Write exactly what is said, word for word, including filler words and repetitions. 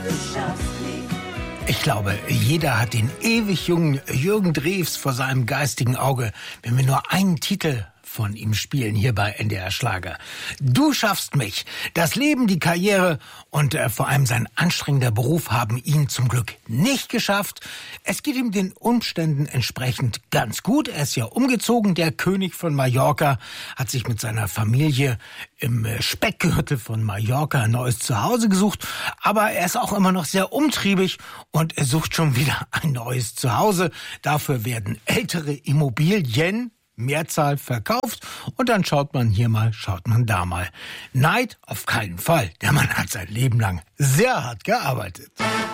Ich glaube, jeder hat den ewig jungen Jürgen Drews vor seinem geistigen Auge, wenn wir nur einen Titel von ihm spielen, hier bei N D R Schlager. Du schaffst mich. Das Leben, die Karriere und äh, vor allem sein anstrengender Beruf haben ihn zum Glück nicht geschafft. Es geht ihm den Umständen entsprechend ganz gut. Er ist ja umgezogen, der König von Mallorca, hat sich mit seiner Familie im Speckgürtel von Mallorca ein neues Zuhause gesucht. Aber er ist auch immer noch sehr umtriebig und er sucht schon wieder ein neues Zuhause. Dafür werden ältere Immobilien, Mehrzahl, verkauft und dann schaut man hier mal, schaut man da mal. Neid auf keinen Fall. Der Mann hat sein Leben lang sehr hart gearbeitet.